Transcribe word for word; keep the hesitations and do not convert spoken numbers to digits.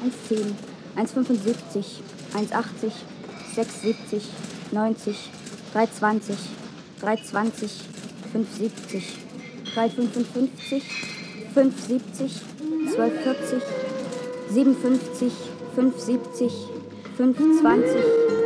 eins zehn, eins fünfundsiebzig, eins achtzig, sechs siebzig, neunzig, drei zwanzig, drei zwanzig, fünf siebzig, drei fünfundfünfzig, fünf siebzig, zwölf vierzig, sieben fünfzig, fünf siebzig, fünf zwanzig,